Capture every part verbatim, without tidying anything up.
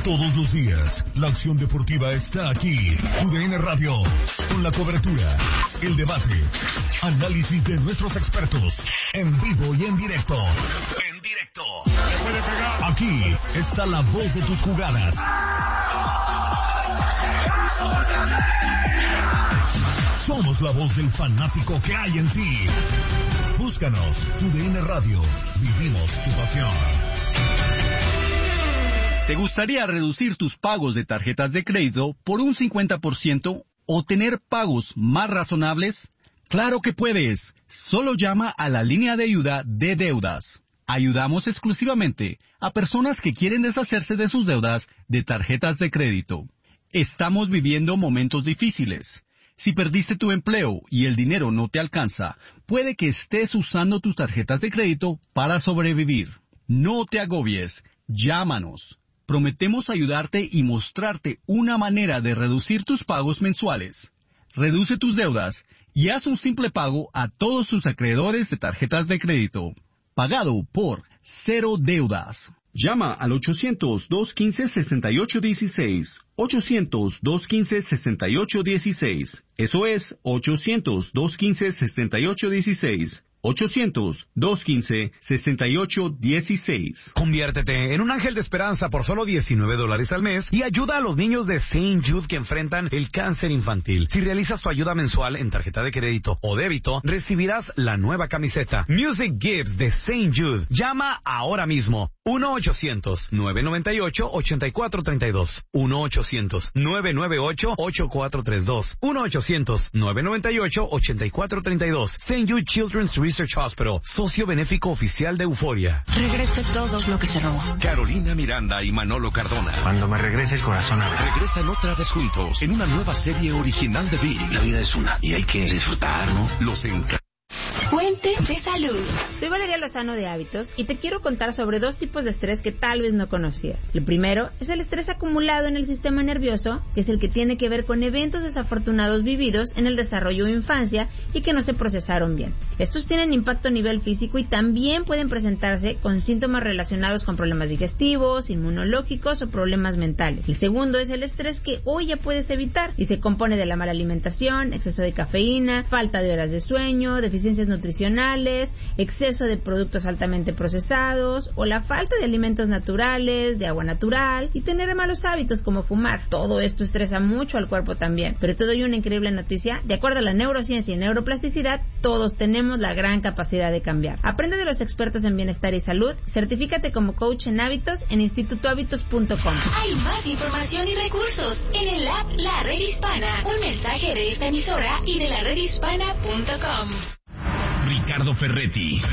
Todos los días, la acción deportiva está aquí. U D N Radio, con la cobertura, el debate, análisis de nuestros expertos, en vivo y en directo. En directo. Aquí está la voz de tus jugadas. Somos la voz del fanático que hay en ti. Búscanos, U D N Radio. Vivimos tu pasión. ¿Te gustaría reducir tus pagos de tarjetas de crédito por un cincuenta por ciento o tener pagos más razonables? ¡Claro que puedes! Solo llama a la línea de ayuda de deudas. Ayudamos exclusivamente a personas que quieren deshacerse de sus deudas de tarjetas de crédito. Estamos viviendo momentos difíciles. Si perdiste tu empleo y el dinero no te alcanza, puede que estés usando tus tarjetas de crédito para sobrevivir. No te agobies. Llámanos. Prometemos ayudarte y mostrarte una manera de reducir tus pagos mensuales. Reduce tus deudas y haz un simple pago a todos tus acreedores de tarjetas de crédito. Pagado por Cero Deudas. Llama al ochocientos, dos quince, sesenta y ocho dieciséis. ochocientos, dos quince, sesenta y ocho dieciséis. Eso es ochocientos, dos quince, sesenta y ocho dieciséis. ochocientos, dos quince, sesenta y ocho dieciséis. Conviértete en un ángel de esperanza por solo diecinueve dólares al mes y ayuda a los niños de Saint Jude que enfrentan el cáncer infantil. Si realizas tu ayuda mensual en tarjeta de crédito o débito, recibirás la nueva camiseta Music Gives de Saint Jude. Llama ahora mismo. uno ochocientos, nueve nueve ocho, ocho cuatro tres dos. uno ochocientos, nueve nueve ocho, ocho cuatro tres dos. uno ochocientos, nueve nueve ocho, ocho cuatro tres dos. Saint Jude Children's Research Hospital, socio benéfico oficial de Euforia. Regrese todo lo que se robó. Carolina Miranda y Manolo Cardona. Cuando me regrese el corazón a ver. Regresan otra vez juntos en una nueva serie original de ViX. La vida es una y hay que disfrutar, ¿no? Los encantos. Fuentes de salud. Soy Valeria Lozano de Hábitos y te quiero contar sobre dos tipos de estrés que tal vez no conocías. El primero es el estrés acumulado en el sistema nervioso, que es el que tiene que ver con eventos desafortunados vividos en el desarrollo o infancia y que no se procesaron bien. Estos tienen impacto a nivel físico y también pueden presentarse con síntomas relacionados con problemas digestivos, inmunológicos o problemas mentales. El segundo es el estrés que hoy ya puedes evitar y se compone de la mala alimentación, exceso de cafeína, falta de horas de sueño, deficiencias nutricionales, exceso de productos altamente procesados o la falta de alimentos naturales, de agua natural y tener malos hábitos como fumar. Todo esto estresa mucho al cuerpo también. Pero te doy una increíble noticia. De acuerdo a la neurociencia y neuroplasticidad, todos tenemos la gran capacidad de cambiar. Aprende de los expertos en bienestar y salud. Certifícate como coach en hábitos en instituto hábitos punto com. Hay más información y recursos en el app La Red Hispana. Un mensaje de esta emisora y de la red hispana punto com. Ricardo Ferretti,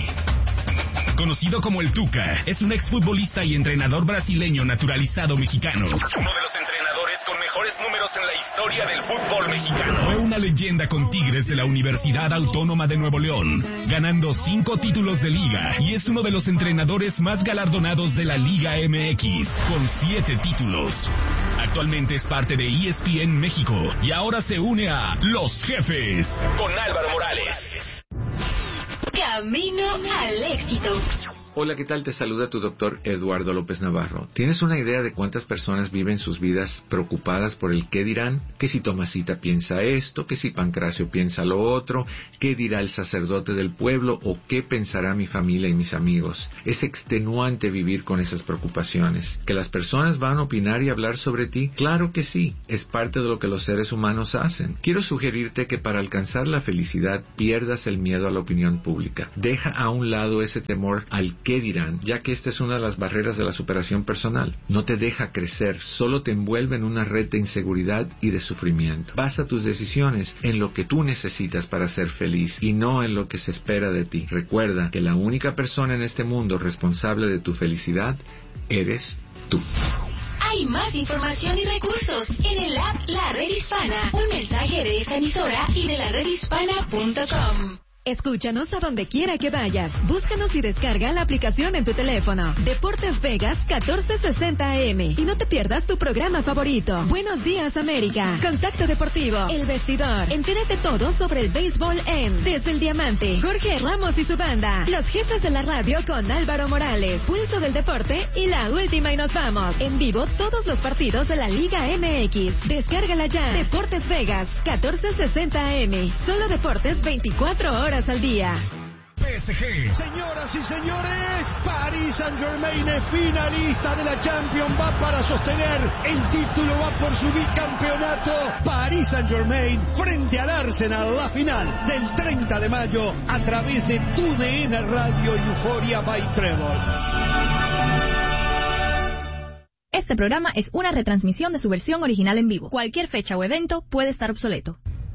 conocido como el Tuca, es un exfutbolista y entrenador brasileño naturalizado mexicano. Uno de los entrenadores con mejores números en la historia del fútbol mexicano. Fue una leyenda con Tigres de la Universidad Autónoma de Nuevo León, ganando cinco títulos de liga, y es uno de los entrenadores más galardonados de la Liga M X, con siete títulos. Actualmente es parte de E S P N México y ahora se une a Los Jefes con Álvaro Morales. Camino al éxito. Hola, ¿qué tal? Te saluda tu doctor Eduardo López Navarro. ¿Tienes una idea de cuántas personas viven sus vidas preocupadas por el qué dirán? Que si Tomasita piensa esto, que si Pancracio piensa lo otro, qué dirá el sacerdote del pueblo o qué pensará mi familia y mis amigos. Es extenuante vivir con esas preocupaciones. ¿Que las personas van a opinar y hablar sobre ti? Claro que sí, es parte de lo que los seres humanos hacen. Quiero sugerirte que para alcanzar la felicidad pierdas el miedo a la opinión pública. Deja a un lado ese temor al qué dirán, ya que esta es una de las barreras de la superación personal. No te deja crecer, solo te envuelve en una red de inseguridad y de sufrimiento. Basa tus decisiones en lo que tú necesitas para ser feliz y no en lo que se espera de ti. Recuerda que la única persona en este mundo responsable de tu felicidad eres tú. Hay más información y recursos en el app La Red Hispana. Un mensaje de esta emisora y de la red hispana punto com. Escúchanos a donde quiera que vayas. Búscanos y descarga la aplicación en tu teléfono. Deportes Vegas catorce sesenta A M. Y no te pierdas tu programa favorito. Buenos días, América. Contacto Deportivo. El Vestidor. Entérate todo sobre el béisbol en Desde el Diamante. Jorge Ramos y su banda. Los jefes de la radio con Álvaro Morales. Pulso del Deporte y la última y nos vamos. En vivo todos los partidos de la Liga M X. Descárgala ya. Deportes Vegas catorce sesenta A M. Solo deportes veinticuatro horas al día. P S G. Señoras y señores, Paris Saint-Germain es finalista de la Champions, va para sostener el título, va por su bicampeonato. Paris Saint-Germain frente al Arsenal, la final del treinta de mayo a través de tu D N Radio y Euphoria by Trevor. Este programa es una retransmisión de su versión original en vivo. Cualquier fecha o evento puede estar obsoleto.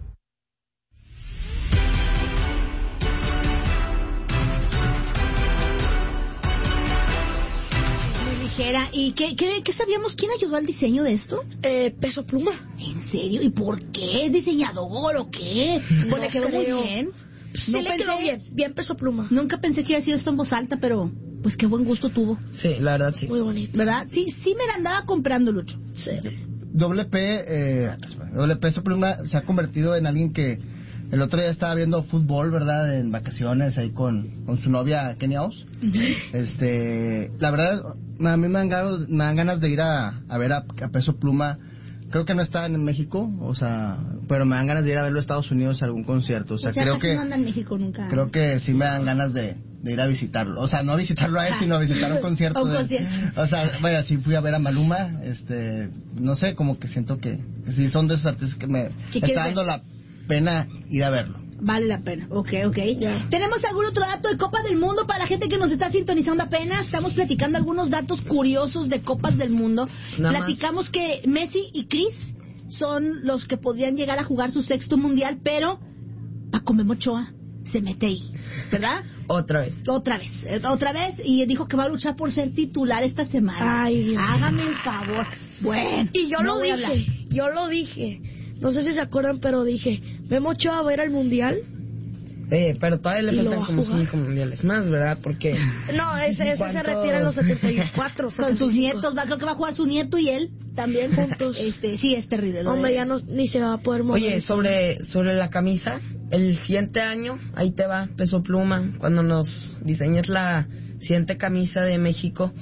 ¿Y qué, qué, qué sabíamos? ¿Quién ayudó al diseño de esto? Eh, Peso Pluma. ¿En serio? ¿Y por qué? ¿Es diseñador o qué? No pues le quedó creo. muy bien. Sí, no le pensé, quedó bien. Bien Peso Pluma. Nunca pensé que iba a sido esto en voz alta, pero pues qué buen gusto tuvo. Sí, la verdad sí. Muy bonito. ¿Verdad? Sí, sí me la andaba comprando, Lucho. Sí. W P, eh, W P Peso Pluma se ha convertido en alguien que el otro día estaba viendo fútbol, ¿verdad? En vacaciones ahí con, con su novia Kenia Os. Este, la verdad, a mí me dan ganas, me dan ganas de ir a, a ver a, a Peso Pluma. Creo que no está en México, o sea, pero me dan ganas de ir a verlo a Estados Unidos a algún concierto. O sea, o sea creo casi que no anda en México nunca. Creo que sí me dan ganas de, de ir a visitarlo. O sea, no visitarlo a él, sino visitar un concierto. un de, concierto. O sea, bueno, sí fui a ver a Maluma, este, no sé, como que siento que, que sí son de esos artistas que me está dando ver? la pena ir a verlo. Vale la pena, ok, ok. Yeah. ¿Tenemos algún otro dato de Copa del Mundo para la gente que nos está sintonizando apenas? Estamos platicando algunos datos curiosos de Copas del Mundo. Nada Platicamos más. que Messi y Chris son los que podrían llegar a jugar su sexto mundial, pero Paco Memo Ochoa se mete ahí, ¿verdad? Otra vez. Otra vez, otra vez, y dijo que va a luchar por ser titular esta semana. Ay, Dios. Hágame el favor. Bueno, y yo no lo dije, yo lo dije. No sé si se acuerdan, pero dije, Memo Ochoa va a ir al mundial. Eh, pero todavía le faltan como cinco mundiales más, ¿verdad? Porque... No, ese, ese se retira en los setenta y cuatro. Con sus nietos, va, creo que va a jugar su nieto y él también juntos. Este, sí, es terrible. Hombre, de... ya no, ni se va a poder mover. Oye, sobre, sobre la camisa, el siguiente año, ahí te va, Peso Pluma, cuando nos diseñes la siguiente camisa de México.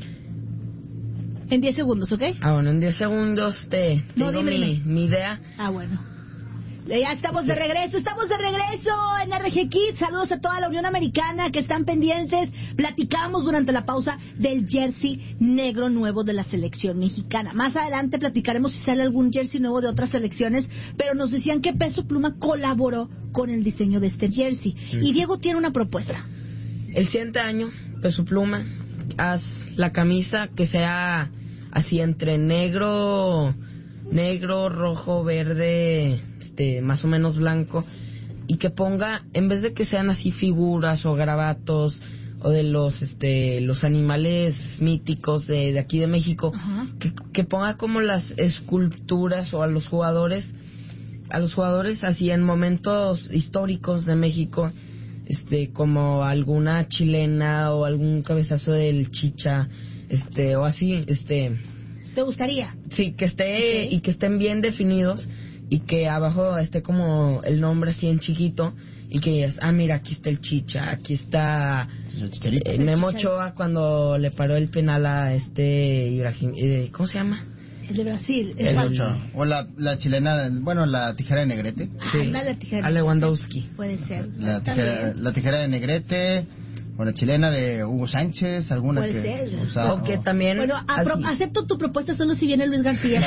En diez segundos, ¿ok? Ah, bueno, en diez segundos te no, tengo dime, mi, dime. mi idea. Ah, bueno. Ya estamos de regreso, estamos de regreso en R G Kids. Saludos a toda la Unión Americana que están pendientes. Platicamos durante la pausa del jersey negro nuevo de la selección mexicana. Más adelante platicaremos si sale algún jersey nuevo de otras selecciones, pero nos decían que Peso Pluma colaboró con el diseño de este jersey. Mm. Y Diego tiene una propuesta. El siguiente año, Peso Pluma, haz la camisa que sea así entre negro, negro, rojo, verde, este, más o menos blanco, y que ponga, en vez de que sean así figuras o garabatos o de los este los animales míticos de, de aquí de México, que, que ponga como las esculturas o a los jugadores, a los jugadores así en momentos históricos de México, este como alguna chilena o algún cabezazo del Chicha, este o así, este. ¿Te gustaría? Sí, que esté okay. y que estén bien definidos y que abajo esté como el nombre así en chiquito y que digas, ah, mira, aquí está el Chicha, aquí está eh, Memo Ochoa cuando le paró el penal a este Ibrahim, eh, ¿cómo se llama? El de Brasil. El el Ochoa. O la, la chilena, bueno, la tijera de Negrete. Sí, ah, la tijera a Lewandowski. Puede ser. La tijera, la tijera de Negrete. O la chilena de Hugo Sánchez, alguna puede que... ser. O, sea, o que también... Bueno, apro- acepto tu propuesta solo si viene Luis García.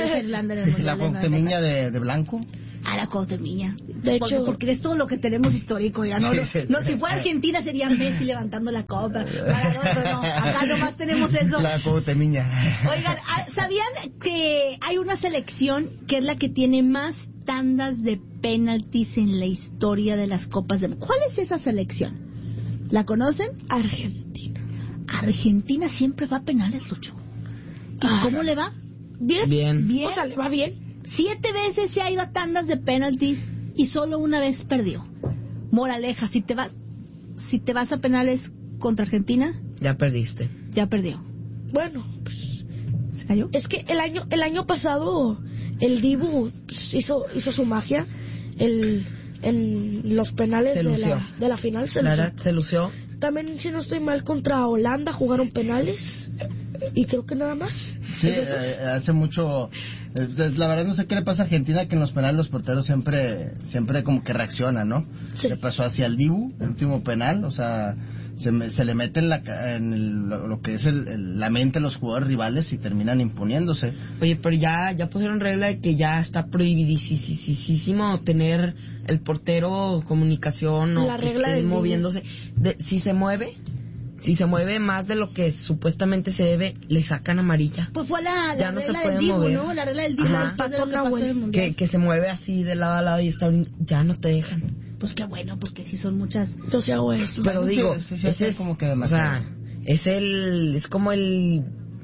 La Cuauhtemiña de, de blanco. Ah, la Cuauhtemiña. De porque, hecho... Porque es todo lo que tenemos histórico. Ya no, sí, sí. no, si fuera Argentina sería Messi levantando la copa. Maradona, no, acá nomás tenemos eso. La Cuauhtemiña. Oigan, ¿sabían que hay una selección que es la que tiene más tandas de penaltis en la historia de las copas de... ¿Cuál es esa selección? ¿La conocen? Argentina. Argentina siempre va a penales, Lucho. ¿Y ah, cómo le va? Bien. Bien. Bien. O sea, le va bien. Siete veces se ha ido a tandas de penaltis y solo una vez perdió. Moraleja, si te vas, si te vas a penales contra Argentina, ya perdiste. Ya perdió. Bueno, pues ¿se cayó? Es que el año el año pasado el Dibu pues, hizo hizo su magia. El en los penales de la, de la final se la lució. Verdad, se lució. También, si no estoy mal, contra Holanda jugaron penales y creo que nada más. Sí, eh, hace mucho. Eh, la verdad no sé qué le pasa a Argentina, que en los penales los porteros siempre siempre como que reaccionan, ¿no? Sí. Le pasó hacia el Dibu, el último penal, o sea, se, me, se le mete en, la, en el, lo, lo que es el, el, la mente de los jugadores rivales y terminan imponiéndose. Oye, pero ya ya pusieron regla de que ya está prohibidísimo tener el portero comunicación o la que regla esté moviéndose. De, si se mueve, si se mueve más de lo que supuestamente se debe, le sacan amarilla. Pues fue la, la ya no regla se puede del Dibu, mover. ¿no? La regla del Dibu, después de lo que pasó en el Mundial. Que, que se mueve así de lado a lado y está ya no te dejan. Pues qué bueno, porque si son muchas. Yo sí hago eso. Pero digo, sí, sí, sí, ese es como que demasiado. O sea, es el, es como el,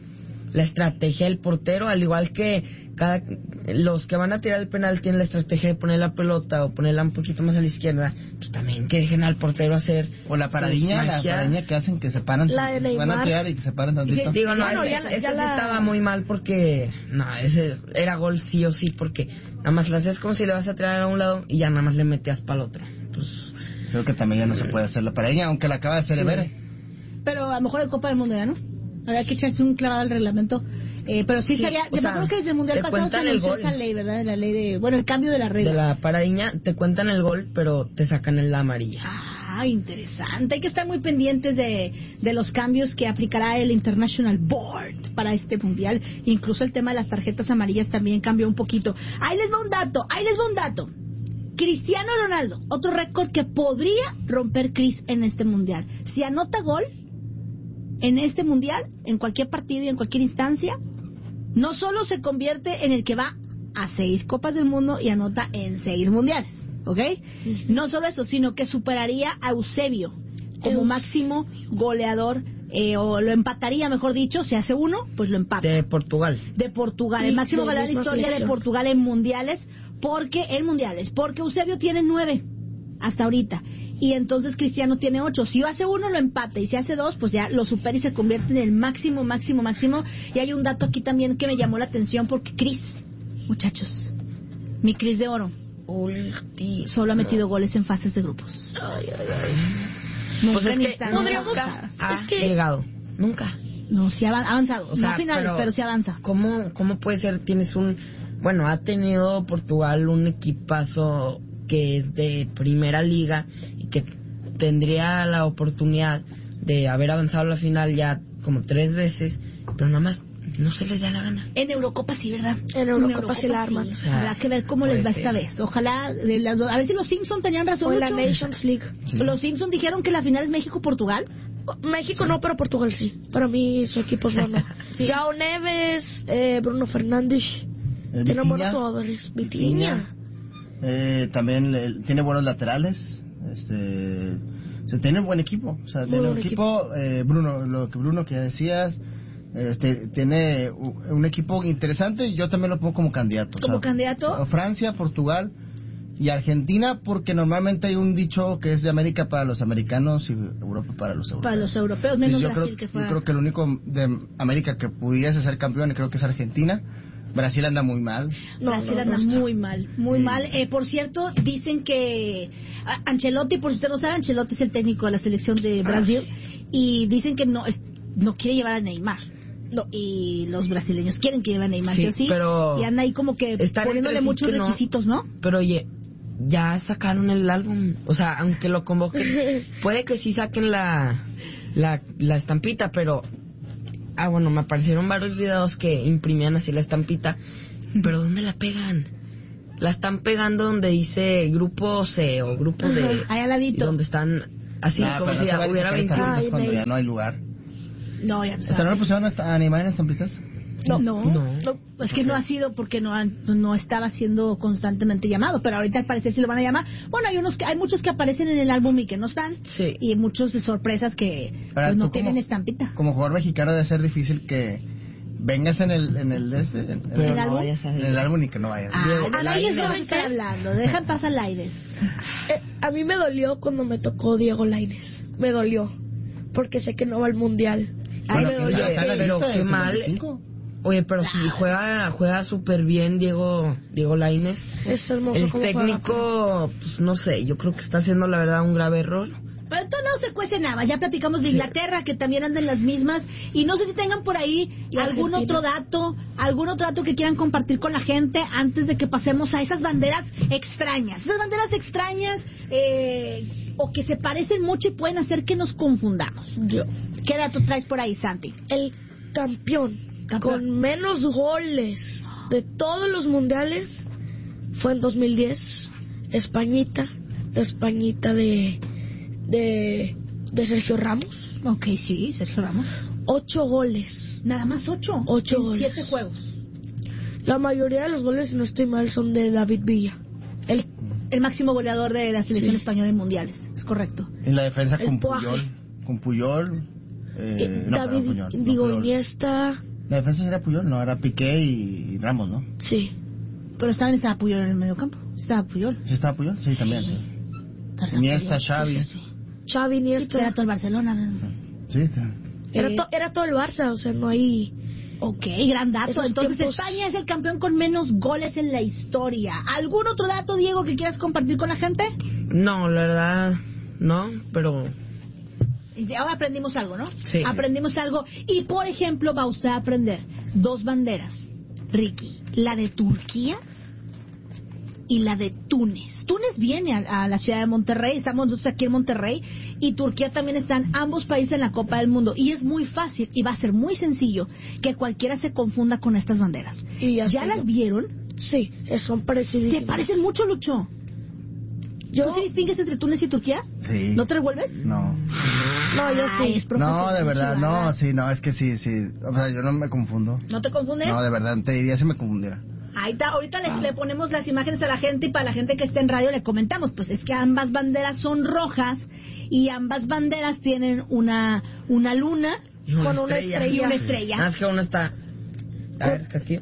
la estrategia del portero, al igual que cada, los que van a tirar el penal tienen la estrategia de poner la pelota o ponerla un poquito más a la izquierda, pues también que dejen al portero hacer. O la paradilla, la paradilla que hacen que se paran, la de Neymar. Van a tirar y que se paran tantito. Sí, digo, no, bueno, ese, ya, ese ya sí la... estaba muy mal porque, no, ese era gol sí o sí, porque nada más lo haces como si le vas a tirar a un lado y ya nada más le metías para el otro. Pues creo que también ya no se puede hacer la paradilla, aunque la acaba de hacer sí. Evere. Pero a lo mejor en Copa del Mundo ya, ¿no? Habría que echarse un clavado al reglamento. Eh, pero sí, sí sería. Yo me acuerdo que desde el Mundial pasado se anunció esa ley, ¿verdad? La ley de. Bueno, el cambio de la regla. De la paradiña, te cuentan el gol, pero te sacan en la amarilla. Ah, interesante. Hay que estar muy pendientes de, de los cambios que aplicará el International Board para este Mundial. Incluso el tema de las tarjetas amarillas también cambió un poquito. Ahí les va un dato, ahí les va un dato. Cristiano Ronaldo, otro récord que podría romper Chris en este Mundial. Si anota gol en este Mundial, en cualquier partido y en cualquier instancia, no solo se convierte en el que va a seis Copas del Mundo y anota en seis Mundiales, ¿ok? No solo eso, sino que superaría a Eusebio como Eusebio. máximo goleador, eh, o lo empataría, mejor dicho, si hace uno, pues lo empata. De Portugal. De Portugal, el máximo goleador de la historia selección. de Portugal en Mundiales, porque en Mundiales, porque Eusebio tiene nueve hasta ahorita. Y entonces Cristiano tiene ocho. Si hace uno, lo empata. Y si hace dos, pues ya lo supera y se convierte en el máximo, máximo, máximo. Y hay un dato aquí también que me llamó la atención porque Cris, muchachos, mi Cris de oro, Ulti. solo ha metido goles en fases de grupos. Ay, ay, ay. Nunca pues es que podríamos ha es que llegado. Nunca. No, sí ha avanzado. O sea, no finales, pero, pero sí avanza. ¿Cómo, ¿Cómo puede ser? Tienes un... Bueno, ha tenido Portugal un equipazo que es de primera liga y que tendría la oportunidad de haber avanzado a la final ya como tres veces, pero nada más no se les da la gana. En Eurocopa sí, ¿verdad? En Eurocopa, en Eurocopa sí la arman. Sí. O sea, habrá que ver cómo les va ser. esta vez. Ojalá, a ver si los Simpsons tenían razón. O en mucho. la Nations League. Sí. Los Simpsons dijeron que la final es México-Portugal. México no, pero Portugal sí. Para mí su equipo es bueno. Sí. Joao Neves, eh, Bruno Fernández. Eh, Tienen buenos jugadores. Vitinha. Eh, también eh, tiene buenos laterales. Este, o sea, tiene buen equipo. O sea, Muy tiene un buen equipo. equipo. Eh, Bruno, lo que Bruno que decías. Este, tiene un equipo interesante y yo también lo pongo como candidato. ¿Como o sea, candidato? Francia, Portugal y Argentina, porque normalmente hay un dicho que es de América para los americanos y Europa para los europeos. Para los europeos, menos yo Brasil creo, que fue. Yo creo que el único de América que pudiese ser campeón creo que es Argentina. Brasil anda muy mal. No, Brasil no, anda no muy mal, muy sí. mal. Eh, por cierto, dicen que Ancelotti, por si usted no sabe, Ancelotti es el técnico de la selección de Brasil y dicen que no no quiere llevar a Neymar. No. Y los brasileños quieren que lleve a Neymar, sí, ¿sí? Pero y anda ahí como que poniéndole muchos requisitos, ¿no? Pero oye, ya sacaron el álbum, o sea, aunque lo convoquen, puede que sí saquen la, la, la estampita, pero... Ah, bueno, me aparecieron varios videos que imprimían así la estampita, pero ¿dónde la pegan? La están pegando donde dice grupo C o grupo D. Ahí al ladito. Donde están así, nah, como si no hubiera veintiuno. Cuando ya no hay lugar. No, ya no. ¿O sea, no le pusieron a animar en estampitas? No, no, no, no. Es que okay. no ha sido porque no han, no estaba siendo constantemente llamado, pero ahorita al parecer sí lo van a llamar. Bueno, hay unos que hay muchos que aparecen en el álbum y que no están, sí. y muchos de sorpresas que pues, no tienen como, estampita. Como jugador mexicano debe ser difícil que vengas en el en el de este, en, en el, el álbum, en el álbum y que no vayas. Ah, a Lainez no estoy hablando, deja en paz a Lainez. Eh, a mí me dolió cuando me tocó Diego Lainez, me dolió, porque sé que no va al mundial. Ay, me dolió, pero qué mal. Oye, pero si juega juega súper bien Diego Diego Lainez. Es hermoso. El técnico, pues no sé, yo creo que está haciendo la verdad un grave error. Pero esto no se cuece nada. Ya platicamos de Inglaterra, que también andan las mismas. Y no sé si tengan por ahí algún otro dato, algún otro dato que quieran compartir con la gente antes de que pasemos a esas banderas extrañas. Esas banderas extrañas eh, o que se parecen mucho y pueden hacer que nos confundamos. Yo. ¿Qué dato traes por ahí, Santi? El campeón, campeón con menos goles de todos los mundiales fue en dos mil diez. Españita, de Españita de... De, de Sergio Ramos. Ok, sí, Sergio Ramos. Ocho goles. Nada más ocho. Ocho en goles. Siete juegos. La mayoría de los goles, si no estoy mal, son de David Villa. El, el máximo goleador de la selección sí. española en mundiales. Es correcto. En la defensa el con Puaje. Puyol. Con Puyol. Eh, eh, no, David, Puyol, no, digo, Puyol. Iniesta. La defensa era Puyol, no, era Piqué y, y Ramos, ¿no? Sí. Pero también estaba Puyol en el medio campo. Estaba Puyol. ¿Sí estaba Puyol? Sí, también. Sí. Sí. Iniesta, Xavi. Sí, sí, sí. Xavi, Iniesta. Sí, era todo el Barcelona. Sí, era, to, era todo el Barça, o sea, no hay... Ok, gran dato. Esos Entonces tiempos... España es el campeón con menos goles en la historia. ¿Algún otro dato, Diego, que quieras compartir con la gente? No, la verdad, no, pero... Ahora aprendimos algo, ¿no? Sí. Aprendimos algo. Y, por ejemplo, va usted a aprender dos banderas, Ricky. La de Turquía y la de Túnez. Túnez viene a, a la ciudad de Monterrey, estamos nosotros aquí en Monterrey, y Turquía también están ambos países en la Copa del Mundo. Y es muy fácil, y va a ser muy sencillo, que cualquiera se confunda con estas banderas. Y ya ¿Ya las yo. vieron? Sí, son parecidísimas. ¿Te parecen mucho, Lucho? Yo... ¿Tú sí distingues entre Túnez y Turquía? Sí. ¿No te revuelves? No. No, yo sí. Ay, es no, de verdad, no, sí, no, es que sí, sí. O sea, yo no me confundo. ¿No te confundes? No, de verdad, te diría si me confundiera. Ahí está, ahorita le, le ponemos las imágenes a la gente y para la gente que esté en radio le comentamos, pues es que ambas banderas son rojas y ambas banderas tienen una una luna una con una estrella. estrella y una estrella. Ah, es que uno está... A ver, Castillo.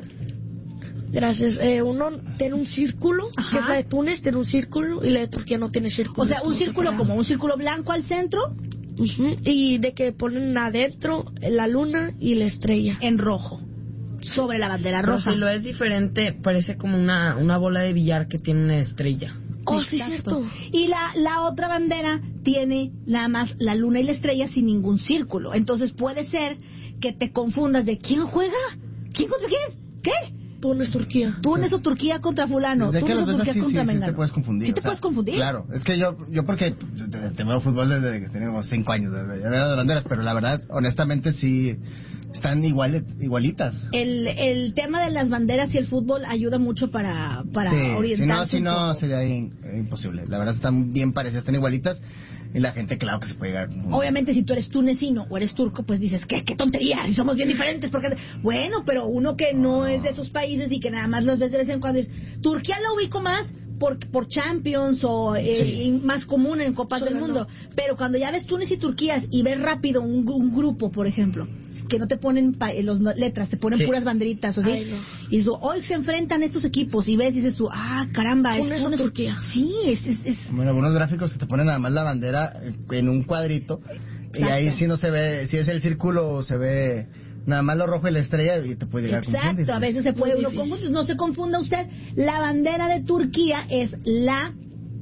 Gracias. Eh, uno tiene un círculo, Ajá. que es la de Túnez, tiene un círculo y la de Turquía no tiene círculo. O sea, un círculo separado. Como un círculo blanco al centro. Uh-huh. Y de que ponen adentro la luna y la estrella. En rojo. Sobre la bandera Pero roja. si lo es diferente, parece como una, una bola de billar que tiene una estrella. Oh, Exacto. Sí, cierto. Y la, la otra bandera tiene nada más la luna y la estrella sin ningún círculo. Entonces puede ser que te confundas de ¿quién juega? ¿Quién contra quién? ¿Qué? Túnez, Turquía. Túnez o Turquía contra fulano. Túnez o Turquía sí, contra sí, Mengano. Sí te puedes confundir. ¿Sí te o sea, puedes confundir? Claro, es que yo yo porque te, te veo fútbol desde que tenía como cinco años. Ya veo de banderas, pero la verdad, honestamente, sí están igual, igualitas. El, el tema de las banderas y el fútbol ayuda mucho para, para sí, orientarse. Si no, si no sería in, imposible. La verdad, están bien parecidas, están igualitas. Y la gente, claro que se puede llegar. Obviamente, si tú eres tunecino o eres turco, pues dices, ¿qué, qué tontería? Si somos bien diferentes. Porque bueno, pero uno que no es de esos países y que nada más los ves de vez en cuando es. Turquía la ubico más por, por Champions o eh, sí. más común en Copas Sobre del Mundo. No. Pero cuando ya ves Túnez y Turquía y ves rápido un, un grupo, por ejemplo, que no te ponen pa, los no, letras, te ponen sí. puras banderitas, o ¿sí? Ay, no. Y dices, hoy se enfrentan estos equipos y ves, dices tú, ah, caramba, es Túnez o Turquía. Sí, es, es, es... Bueno, algunos gráficos que te ponen nada más la bandera en un cuadrito. Exacto. Y ahí sí no se ve, si es el círculo se ve nada más lo rojo y la estrella y te puede llegar Exacto, a confundir. Exacto, a veces se puede uno confundir. No se confunda usted, la bandera de Turquía es la,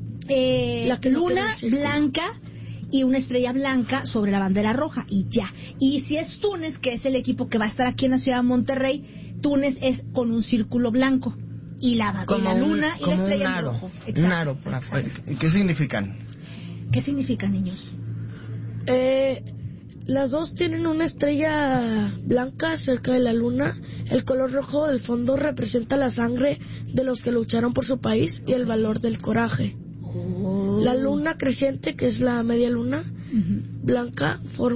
eh, la luna no blanca y una estrella blanca sobre la bandera roja y ya. Y si es Túnez, que es el equipo que va a estar aquí en la ciudad de Monterrey, Túnez es con un círculo blanco y la, y la luna un, y la estrella un aro, en rojo. Exacto. Un aro por afuera. ¿Y qué significan? ¿Qué significan, niños? Eh, las dos tienen una estrella blanca cerca de la luna. El color rojo del fondo representa la sangre de los que lucharon por su país y el valor del coraje. Oh. La luna creciente, que es la media luna uh-huh. blanca, forma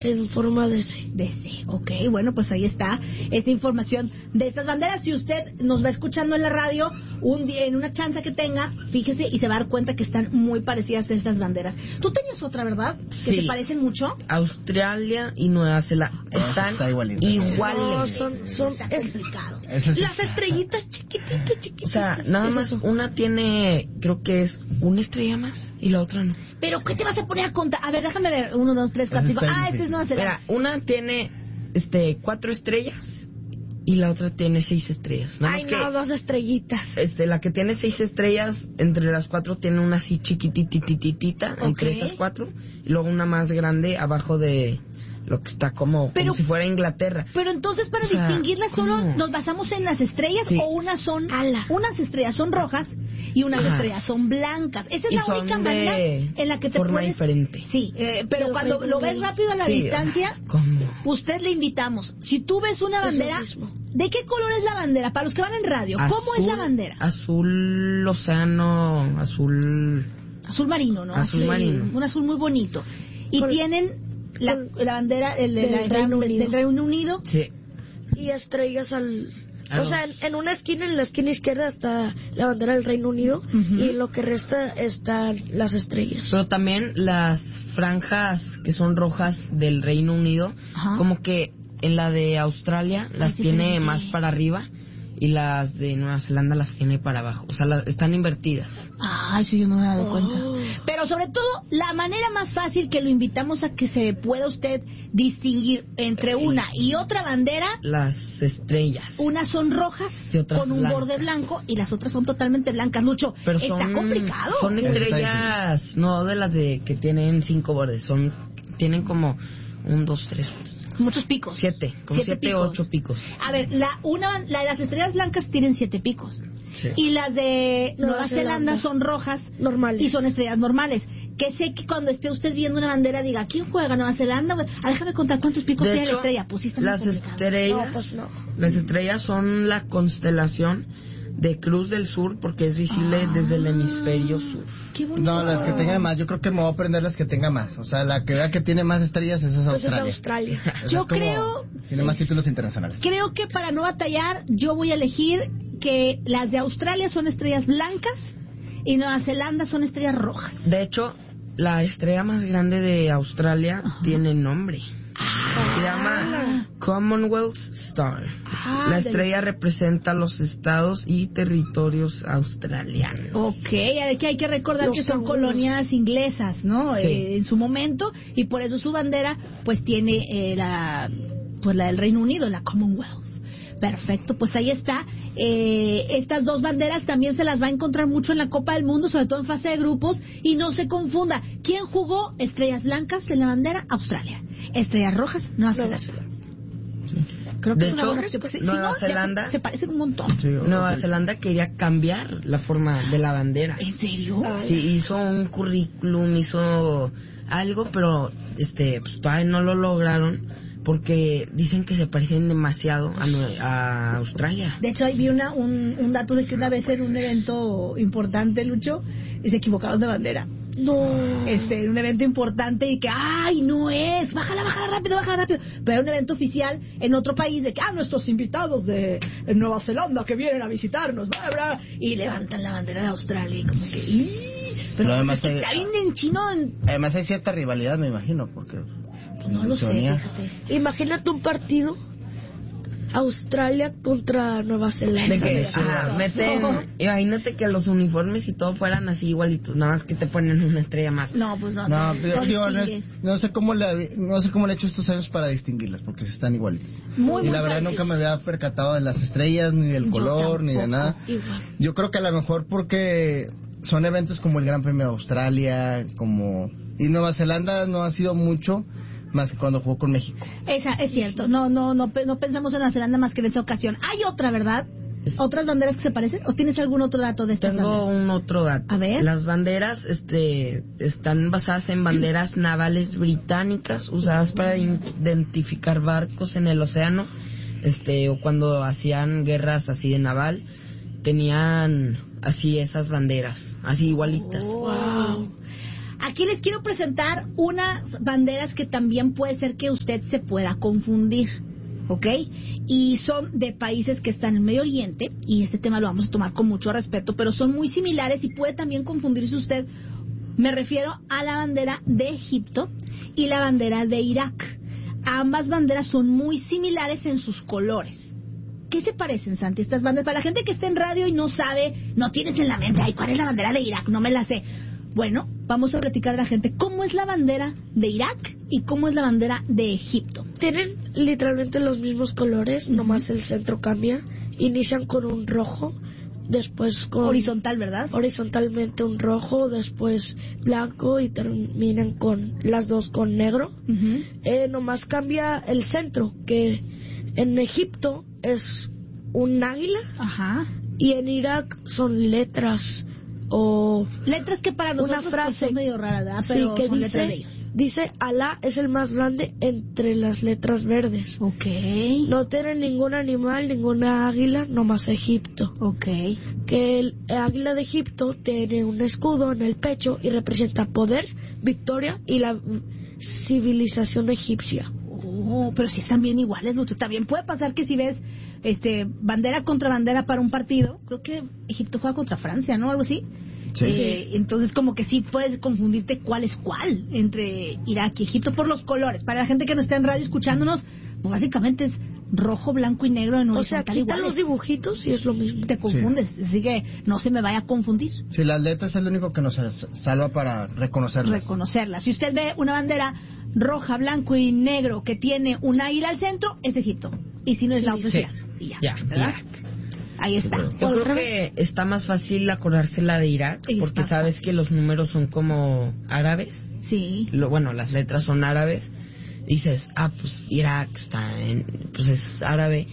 en forma de C. De C, ok. Bueno, pues ahí está esa información de estas banderas. Si usted nos va escuchando en la radio, un día, en una chance que tenga, fíjese y se va a dar cuenta que están muy parecidas a estas banderas. Tú tenías otra, ¿verdad? Sí. Que se parecen mucho. Australia y Nueva Zelanda están iguales. No, son, son está es, complicado. Las estrellitas chiquititas, chiquititas. O sea, nada más una tiene, creo que es una estrella más y la otra no. Pero, ¿qué te vas a poner a contar? A ver, déjame ver. Uno, dos, tres, cuatro, cinco. Ah, este es Nueva Zelanda. Mira, una tiene este cuatro estrellas y la otra tiene seis estrellas. Nada Ay, más no, que, dos estrellitas. Este, la que tiene seis estrellas, entre las cuatro tiene una así chiquititititita, Okay. entre esas cuatro, y luego una más grande abajo de lo que está como, Pero- como si fuera Inglaterra. Pero entonces, para O sea, distinguirlas, solo ¿cómo? nos basamos en las estrellas Sí. o unas son. Unas estrellas son rojas y unas Ajá. estrellas son blancas. Esa es Y la son única de manera en la que te forma puedes. diferente. Sí, eh, pero Del cuando Reino lo ves Unido. rápido a la Sí, distancia, ¿cómo? usted le invitamos. Si tú ves una Es lo bandera, mismo. ¿de qué color es la bandera? Para los que van en radio, ¿cómo es la Azul- bandera? Azul océano, azul... Azul marino, ¿no? Azul Sí, marino. Un azul muy bonito. Y Con- tienen la, la bandera el, Del la- Reino del Unido. Reino Unido. Sí. Y estrellas al... Ah, O sea, en, en una esquina, en la esquina izquierda está la bandera del Reino Unido y en lo que resta están las estrellas. Pero también las franjas que son rojas del Reino Unido, Ajá. como que en la de Australia las Es tiene diferente. más para arriba y las de Nueva Zelanda las tiene para abajo. O sea, las, están invertidas. Ah, eso yo no me he dado Oh. cuenta. Pero sobre todo, la manera más fácil que lo invitamos a que se pueda usted distinguir entre una y otra bandera, Las estrellas. unas son rojas Y otras con un blancas. borde blanco y las otras son totalmente blancas. Lucho, Pero está son, complicado. son estrellas, no de las de que tienen cinco bordes, son tienen como un, dos, tres, Muchos picos. siete, como Siete siete, picos. ocho picos. A ver, la, una, la de las estrellas blancas tienen siete picos. Sí. Y las de Nueva, Nueva Zelanda. Zelanda son rojas normales y son estrellas normales. Que sé que cuando esté usted viendo una bandera diga, ¿quién juega Nueva Zelanda? Ah, déjame contar cuántos picos De tiene hecho, la estrella. Pues sí está muy las complicado. estrellas, No, pues no. las estrellas son la constelación de Cruz del Sur porque es visible Ah. desde el hemisferio sur. Qué bonito. No, las que tengan más. Yo creo que me voy a aprender las que tenga más. O sea, la que vea que tiene más estrellas esa es Pues es Australia. Australia. Esa Yo es como- creo- Tiene más títulos internacionales. Creo que para no batallar, yo voy a elegir que las de Australia son estrellas blancas y Nueva Zelanda son estrellas rojas. De hecho, la estrella más grande de Australia tiene nombre. Se llama Commonwealth Star. Ah, La del- estrella representa los estados y territorios australianos. Ok, aquí hay que recordar Los que son seguros. colonias inglesas, ¿no? Sí. Eh, en su momento, y por eso su bandera, pues tiene eh, la, pues la del Reino Unido, la Commonwealth. Perfecto, pues ahí está. Eh, estas dos banderas también se las va a encontrar mucho en la Copa del Mundo, sobre todo en fase de grupos. Y no se confunda, ¿quién jugó estrellas blancas en la bandera? Australia. Estrellas rojas, Nueva Nueva Zelanda. Creo que De es una hecho, buena opción. Pues, si Nueva no, ya Zelanda- se, se parecen un montón. Nueva Zelanda quería cambiar la forma de la bandera. ¿En serio? Sí, hizo un currículum, hizo algo, pero este pues, todavía no lo lograron porque dicen que se parecen demasiado a, Nue- a Australia. De hecho, ahí vi una, un, un dato de que una vez en un evento importante, Lucho, y se equivocaron de bandera. No. Este, en un evento importante y que, ¡ay, no es! ¡Bájala, bájala rápido, bájala rápido! Pero era un evento oficial en otro país de que, ¡ah, nuestros invitados de Nueva Zelanda que vienen a visitarnos! Bla, bla, y levantan la bandera de Australia y como que, ¡ih! Pero No, pues, además es que hay- está bien en chino. en- Además hay cierta rivalidad, me imagino, porque... No lo sé, Oceanía. fíjate. Imagínate un partido Australia contra Nueva Zelanda. De que, ajá, meten, imagínate que los uniformes y todo fueran así igualitos, nada más que te ponen una estrella más. No, pues no. No, no, digo, no digo, no, es- distingues. no sé cómo le no sé cómo le he hecho estos años para distinguirlas, porque se están igualitas. Muy, y muy la verdad parecidos. nunca me había percatado de las estrellas, ni del Yo color, ni de tampoco. nada. Igual. Yo creo que a lo mejor porque son eventos como el Gran Premio de Australia, como... Y Nueva Zelanda no ha sido mucho más que cuando jugó con México. Esa, es cierto. No, no, no, pe- no pensamos en Nueva Zelanda más que en esa ocasión. Hay otra, ¿verdad? ¿Otras banderas que se parecen? ¿O tienes algún otro dato de estas Tengo banderas? un otro dato. A ver. Las banderas este, están basadas en banderas navales británicas usadas para in- identificar barcos en el océano, este, o cuando hacían guerras así de naval, tenían así esas banderas, así igualitas. Wow. Aquí les quiero presentar unas banderas que también puede ser que usted se pueda confundir, ¿ok? Y son de países que están en el Medio Oriente, y este tema lo vamos a tomar con mucho respeto, pero son muy similares y puede también confundirse usted. Me refiero a la bandera de Egipto y la bandera de Irak. Ambas banderas son muy similares en sus colores. ¿Qué se parecen, Santi, estas banderas? Para la gente que está en radio y no sabe, no tienes en la mente, ay, ¿cuál es la bandera de Irak? No me la sé. Bueno, vamos a platicar a la gente cómo es la bandera de Irak y cómo es la bandera de Egipto. Tienen literalmente los mismos colores, uh-huh. Nomás el centro cambia. Inician con un rojo, después con... Horizontal, ¿verdad? Horizontalmente un rojo, después blanco y terminan con las dos con negro. Uh-huh. Eh, nomás cambia el centro, que en Egipto es un águila. Ajá. Y en Irak son letras o... Letras que para nosotros una frase pues, son medio raras, ¿verdad? Pero sí, que son dice, letras de ellos. Dice, Alá es el más grande entre las letras verdes. Ok. No tiene ningún animal, ninguna águila, nomás Egipto. Ok. Que el águila de Egipto tiene un escudo en el pecho y representa poder, victoria y la civilización egipcia. Oh, pero si están bien iguales, Lucho. También puede pasar que si ves este bandera contra bandera para un partido, creo que Egipto juega contra Francia, ¿no? Algo así. Sí. Eh, entonces como que sí puedes confundirte cuál es cuál entre Irak y Egipto por los colores. Para la gente que no está en radio escuchándonos, pues básicamente es rojo, blanco y negro en horizontal. O sea, quitan los dibujitos y es lo mismo. Te confundes, sí. Así que no se me vaya a confundir. Sí, las letras es lo único que nos salva para reconocerlas. Reconocerlas. Si usted ve una bandera roja, blanco y negro que tiene un águila al centro, es Egipto. Y si no es la otra, sí. es Irak. Y ya, ya, ¿verdad? Irak. Ahí está. Yo creo que está más fácil acordarse la de Irak, porque sabes que los números son como árabes. Sí. Lo, bueno, las letras son árabes. Dices, ah, pues Irak está en... Pues es árabe,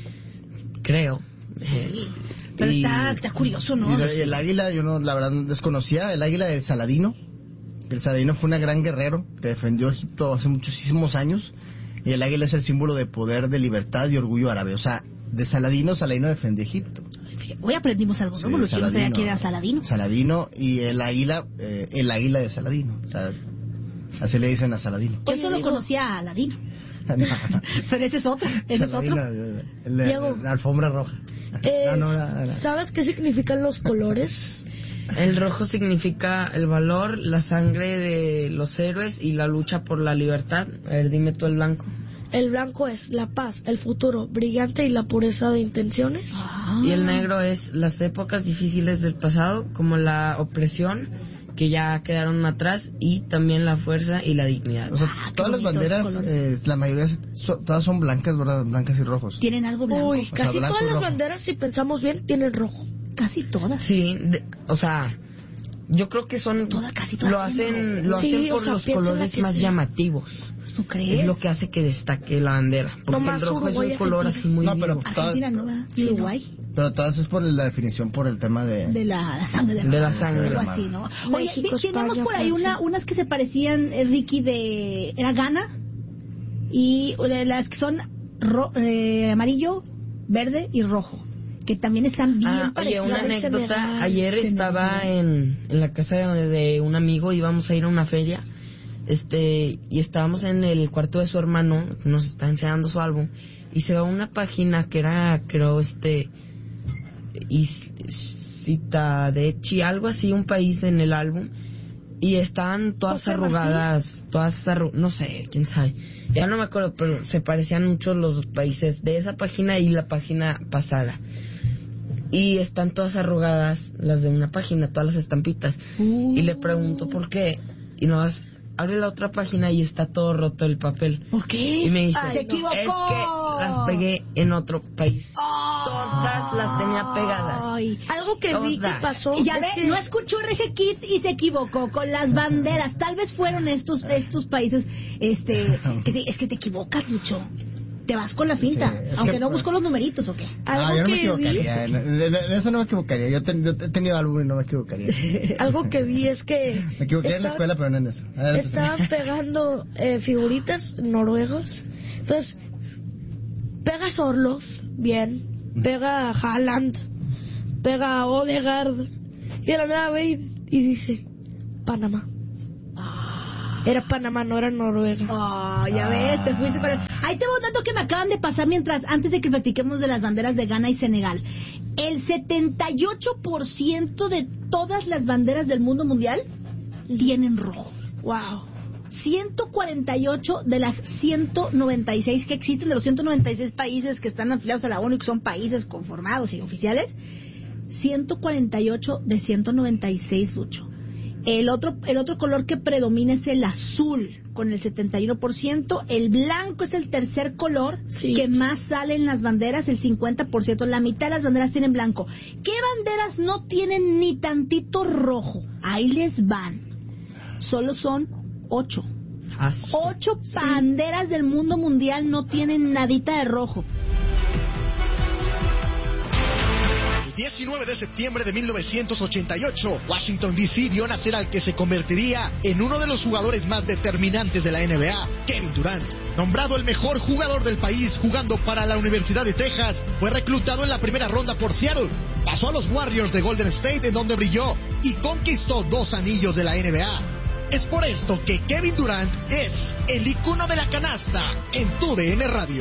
creo. Sí. Eh, Pero y, está, está curioso, ¿no? Y, y el águila, yo no, la verdad desconocía, el águila de Saladino. El Saladino fue un gran guerrero que defendió Egipto hace muchísimos años. Y el águila es el símbolo de poder, de libertad y orgullo árabe. O sea, de Saladino, Saladino defendió Egipto. Hoy aprendimos algo nuevo, sí, yo no sabía que era Saladino. Saladino y el águila, eh, el águila de Saladino. O sea, así le dicen a Saladino. Yo solo conocía a Aladino. No, no. Pero ese es otro, ese Saladino, es otro. El, el, el, la alfombra roja. Eh, no, no, no, no. ¿Sabes qué significan los colores? El rojo significa el valor, la sangre de los héroes y la lucha por la libertad. A ver, dime tú el blanco. El blanco es la paz, el futuro brillante y la pureza de intenciones. Ah. Y el negro es las épocas difíciles del pasado, como la opresión, que ya quedaron atrás, y también la fuerza y la dignidad. O sea, ah, todas las banderas, eh, la mayoría, so, todas son blancas, ¿verdad? Blancas y rojos. Tienen algo blanco. Uy, casi o sea, todas las banderas, si pensamos bien, tienen rojo. Casi todas. Sí, de, o sea, yo creo que son... Toda, casi todas lo hacen, lo sí, hacen por o sea, los colores más sí. llamativos. ¿Tú crees? Es lo que hace que destaque la bandera. Porque no el rojo Uruguay, es un color Argentina. así muy no, pero vivo. Argentina no, ¿verdad? Sí, Uruguay. No. Pero todas es por la definición, por el tema de... De la, la sangre. De, de la sangre. Algo así, ¿no? Oye, México, tenemos España, por ahí una, unas que se parecían, eh, Ricky, de... Era Ghana. Y eh, las que son ro, eh, amarillo, verde y rojo. Que también están bien ah, parecidas. Oye, una anécdota. Senegal, Ayer Senegal. estaba en, en la casa de, de un amigo, íbamos a ir a una feria. Este, y estábamos en el cuarto de su hermano, nos está enseñando su álbum, y se ve una página que era, creo, este, Citadechi, algo así, un país en el álbum, y estaban todas José arrugadas, Martín. todas arrugadas, no sé, quién sabe, ya no me acuerdo, pero se parecían mucho los países de esa página y la página pasada. Y están todas arrugadas, las de una página, todas las estampitas. Uh. Y le pregunto por qué, y no vas... Abre la otra página y está todo roto el papel. ¿Por qué? Y me dice, Ay, se equivocó. Es que las pegué en otro país. Oh. Todas las tenía pegadas. Ay. Algo que Todas. vi que pasó. Ya es ve, que... no escuchó R G Kids y se equivocó con las banderas. Tal vez fueron estos estos países, este, que sí, es que te equivocas, Lucho. Te vas con la finta, sí, aunque que, no busco los numeritos, ¿o qué? Algo ah, yo no me equivocaría, en, en, en eso no me equivocaría, yo, ten, yo he tenido algo y no me equivocaría. Algo que vi es que... Me equivoqué estaba, en la escuela, pero no en eso. Estaban pegando eh, figuritas noruegos, entonces, pega Sorloth, bien, pega Haaland, pega Odegaard, y de la nada ve y, y dice, Panamá. Era Panamá, no era Noruega. Oh, ya ves, te fuiste con el... Ahí te voy un dato que me acaban de pasar mientras, antes de que platiquemos de las banderas de Ghana y Senegal. El setenta y ocho por ciento de todas las banderas del mundo mundial tienen rojo. Wow. ciento cuarenta y ocho de las ciento noventa y seis que existen, de los ciento noventa y seis países que están afiliados a la ONU y que son países conformados y oficiales, ciento cuarenta y ocho de ciento noventa y seis, Lucho. El otro, el otro color que predomina es el azul, con el setenta y uno por ciento. El blanco es el tercer color sí. que más sale en las banderas, el cincuenta por ciento. La mitad de las banderas tienen blanco. ¿Qué banderas no tienen ni tantito rojo? Ahí les van. Solo son ocho. Ocho sí. banderas del mundo mundial no tienen nadita de rojo. diecinueve de septiembre de mil novecientos ochenta y ocho, Washington D C vio nacer al que se convertiría en uno de los jugadores más determinantes de la N B A, Kevin Durant. Nombrado el mejor jugador del país jugando para la Universidad de Texas, fue reclutado en la primera ronda por Seattle. Pasó a los Warriors de Golden State, en donde brilló y conquistó dos anillos de la N B A. Es por esto que Kevin Durant es el icono de la canasta en tu D N Radio.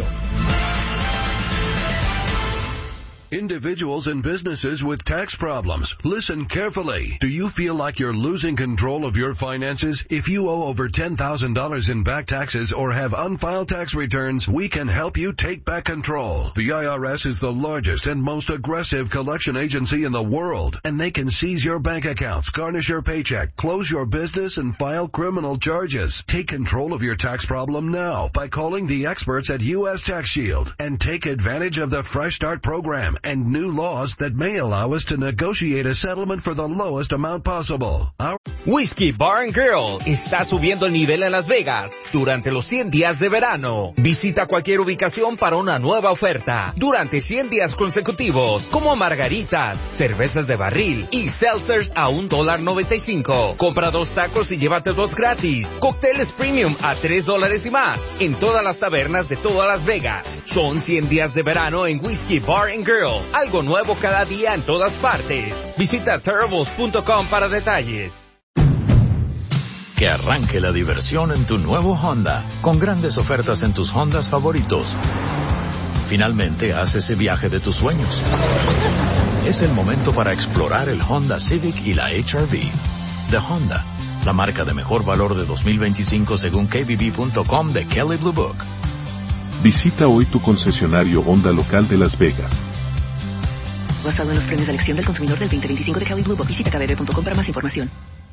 Individuals and businesses with tax problems. Listen carefully. Do you feel like you're losing control of your finances? If you owe over ten thousand dollars in back taxes or have unfiled tax returns, we can help you take back control. The I R S is the largest and most aggressive collection agency in the world, and they can seize your bank accounts, garnish your paycheck, close your business, and file criminal charges. Take control of your tax problem now by calling the experts at U S Tax Shield and take advantage of the Fresh Start program and new laws that may allow us to negotiate a settlement for the lowest amount possible. Our Whiskey Bar and Grill está subiendo el nivel en Las Vegas durante los cien días de verano. Visita cualquier ubicación para una nueva oferta durante cien días consecutivos, como margaritas, cervezas de barril y seltzers a un dólar noventa y cinco. Compra dos tacos y llévate dos gratis. Cócteles premium a tres dólares y más en todas las tabernas de toda Las Vegas. Son cien días de verano en Whiskey Bar and Grill. Algo nuevo cada día en todas partes. Visita terribles punto com para detalles. Que arranque la diversión en tu nuevo Honda, con grandes ofertas en tus Hondas favoritos. Finalmente, haz ese viaje de tus sueños. Es el momento para explorar el Honda Civic y la H R V. De Honda, la marca de mejor valor de dos mil veinticinco según K B B punto com de Kelley Blue Book. Visita hoy tu concesionario Honda local de Las Vegas. Basado en los premios de elección del consumidor del veinte veinticinco de Kelley Blue Book. Visita K B B punto com para más información.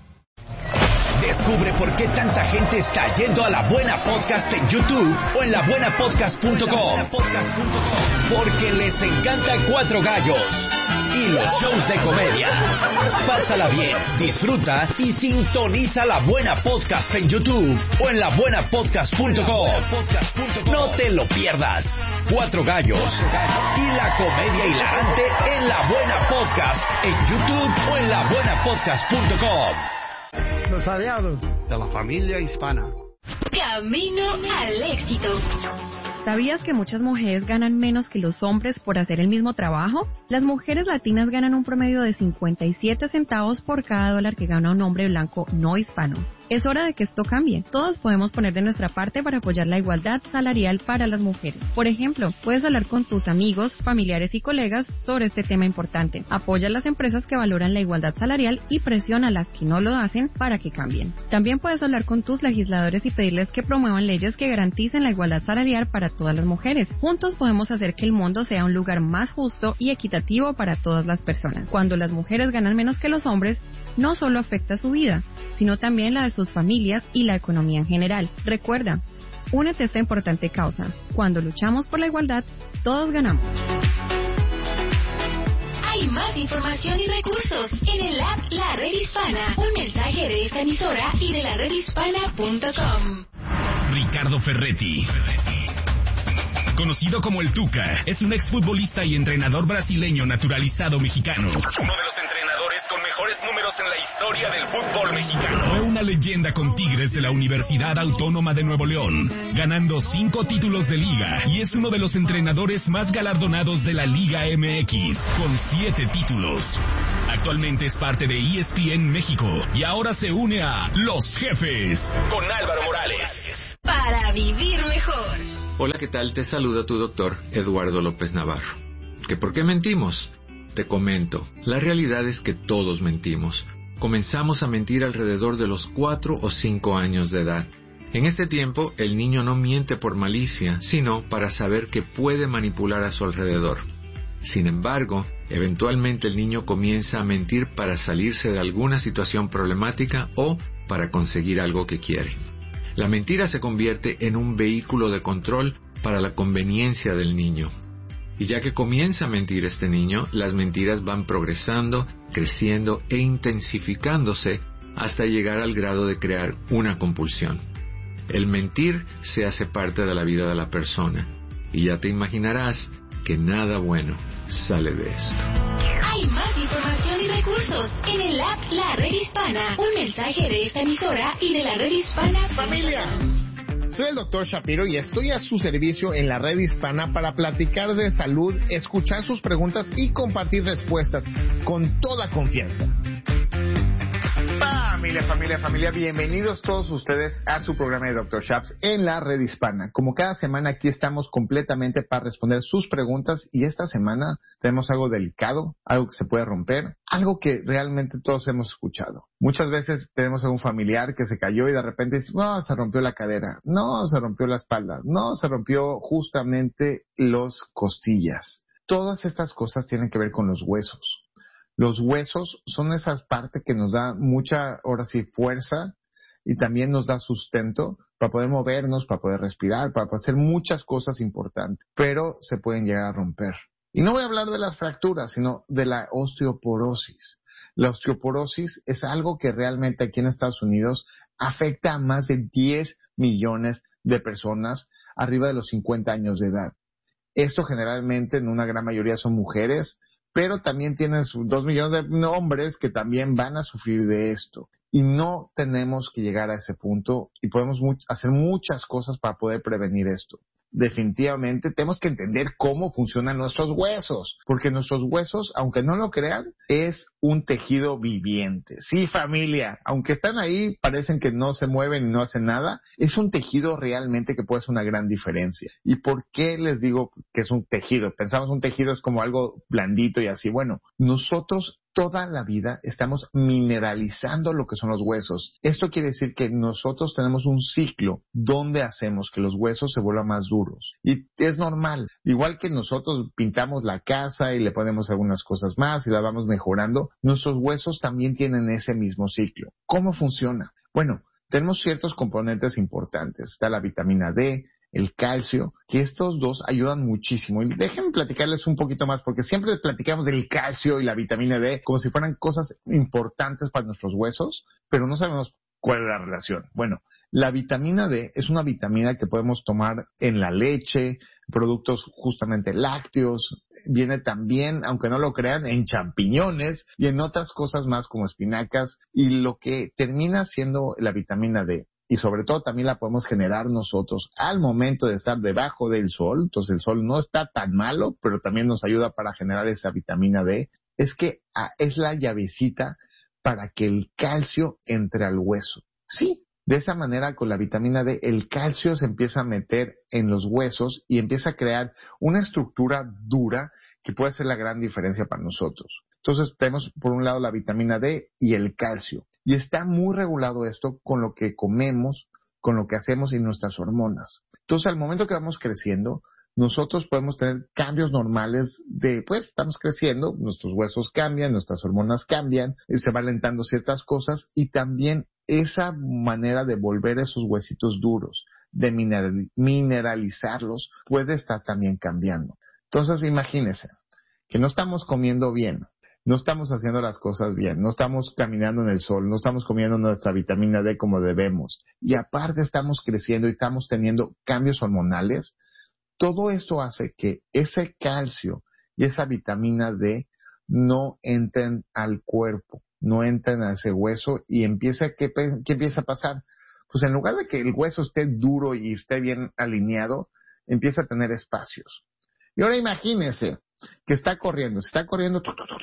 Descubre por qué tanta gente está yendo a La Buena Podcast en YouTube o en la buena podcast punto com. Porque les encanta Cuatro Gallos y los shows de comedia. Pásala bien, disfruta y sintoniza La Buena Podcast en YouTube o en la buena podcast punto com. No te lo pierdas. Cuatro Gallos y la comedia hilarante en La Buena Podcast en YouTube o en la buena podcast punto com. Los aliados de la familia hispana. Camino al éxito. ¿Sabías que muchas mujeres ganan menos que los hombres por hacer el mismo trabajo? Las mujeres latinas ganan un promedio de cincuenta y siete centavos por cada dólar que gana un hombre blanco no hispano. Es hora de que esto cambie. Todos podemos poner de nuestra parte para apoyar la igualdad salarial para las mujeres. Por ejemplo, puedes hablar con tus amigos, familiares y colegas sobre este tema importante. Apoya a las empresas que valoran la igualdad salarial y presiona a las que no lo hacen para que cambien. También puedes hablar con tus legisladores y pedirles que promuevan leyes que garanticen la igualdad salarial para todas las mujeres. Juntos podemos hacer que el mundo sea un lugar más justo y equitativo para todas las personas. Cuando las mujeres ganan menos que los hombres, no solo afecta su vida, sino también la de sus familias y la economía en general. Recuerda, únete a esta importante causa. Cuando luchamos por la igualdad, todos ganamos. Hay más información y recursos en el app La Red Hispana. Un mensaje de esta emisora y de la red hispana punto com. Ricardo Ferretti, conocido como el Tuca, es un exfutbolista y entrenador brasileño naturalizado mexicano. Uno de los entrenadores con mejores números en la historia del fútbol mexicano. Fue una leyenda con Tigres de la Universidad Autónoma de Nuevo León, ganando cinco títulos de liga y es uno de los entrenadores más galardonados de la Liga M X, con siete títulos. Actualmente es parte de E S P N México y ahora se une a Los Jefes con Álvaro Morales. Para vivir mejor. Hola, ¿qué tal? Te saluda tu doctor Eduardo López Navarro. ¿Que por qué mentimos? Te comento, la realidad es que todos mentimos. Comenzamos a mentir alrededor de los cuatro o cinco años de edad. En este tiempo, el niño no miente por malicia, sino para saber que puede manipular a su alrededor. Sin embargo, eventualmente el niño comienza a mentir para salirse de alguna situación problemática o para conseguir algo que quiere. La mentira se convierte en un vehículo de control para la conveniencia del niño. Y ya que comienza a mentir este niño, las mentiras van progresando, creciendo e intensificándose hasta llegar al grado de crear una compulsión. El mentir se hace parte de la vida de la persona, y ya te imaginarás que nada bueno sale de esto. Hay más información y recursos en el app La Red Hispana. Un mensaje de esta emisora y de La Red Hispana. ¡Familia! Soy el doctor Shapiro y estoy a su servicio en La Red Hispana para platicar de salud, escuchar sus preguntas y compartir respuestas con toda confianza. Familia, familia, familia, bienvenidos todos ustedes a su programa de doctor Shaps en La Red Hispana. Como cada semana aquí estamos completamente para responder sus preguntas y esta semana tenemos algo delicado, algo que se puede romper, algo que realmente todos hemos escuchado. Muchas veces tenemos a un familiar que se cayó y de repente dice, no, se rompió la cadera, no, se rompió la espalda, no, se rompió justamente los costillas. Todas estas cosas tienen que ver con los huesos. Los huesos son esas partes que nos da mucha, ahora sí, fuerza y también nos da sustento para poder movernos, para poder respirar, para poder hacer muchas cosas importantes, pero se pueden llegar a romper. Y no voy a hablar de las fracturas, sino de la osteoporosis. La osteoporosis es algo que realmente aquí en Estados Unidos afecta a más de diez millones de personas arriba de los cincuenta años de edad. Esto generalmente en una gran mayoría son mujeres, pero también tienes dos millones de hombres que también van a sufrir de esto. Y no tenemos que llegar a ese punto y podemos mu- hacer muchas cosas para poder prevenir esto. Definitivamente tenemos que entender cómo funcionan nuestros huesos, porque nuestros huesos, aunque no lo crean, es un tejido viviente. Sí, familia, aunque están ahí, parecen que no se mueven y no hacen nada, es un tejido realmente que puede hacer una gran diferencia. ¿Y por qué les digo que es un tejido? Pensamos un tejido es como algo blandito y así. Bueno, nosotros toda la vida estamos mineralizando lo que son los huesos. Esto quiere decir que nosotros tenemos un ciclo donde hacemos que los huesos se vuelvan más duros. Y es normal. Igual que nosotros pintamos la casa y le ponemos algunas cosas más y la vamos mejorando, nuestros huesos también tienen ese mismo ciclo. ¿Cómo funciona? Bueno, tenemos ciertos componentes importantes. Está la vitamina D, el calcio, que estos dos ayudan muchísimo. Y déjenme platicarles un poquito más, porque siempre platicamos del calcio y la vitamina D como si fueran cosas importantes para nuestros huesos, pero no sabemos cuál es la relación. Bueno, la vitamina D es una vitamina que podemos tomar en la leche, productos justamente lácteos, viene también, aunque no lo crean, en champiñones y en otras cosas más como espinacas, y lo que termina siendo la vitamina D, y sobre todo también la podemos generar nosotros al momento de estar debajo del sol. Entonces el sol no está tan malo, pero también nos ayuda para generar esa vitamina D. Es que ah, es la llavecita para que el calcio entre al hueso. Sí, de esa manera con la vitamina D el calcio se empieza a meter en los huesos y empieza a crear una estructura dura que puede hacer la gran diferencia para nosotros. Entonces tenemos por un lado la vitamina D y el calcio. Y está muy regulado esto con lo que comemos, con lo que hacemos y nuestras hormonas. Entonces, al momento que vamos creciendo, nosotros podemos tener cambios normales de, pues, estamos creciendo, nuestros huesos cambian, nuestras hormonas cambian, se van alentando ciertas cosas y también esa manera de volver esos huesitos duros, de mineral, mineralizarlos, puede estar también cambiando. Entonces, imagínense que no estamos comiendo bien. No estamos haciendo las cosas bien, no estamos caminando en el sol, no estamos comiendo nuestra vitamina D como debemos. Y aparte estamos creciendo y estamos teniendo cambios hormonales. Todo esto hace que ese calcio y esa vitamina D no entren al cuerpo, no entren a ese hueso y empieza, ¿qué, qué empieza a pasar? Pues en lugar de que el hueso esté duro y esté bien alineado, empieza a tener espacios. Y ahora imagínese que está corriendo, se está corriendo,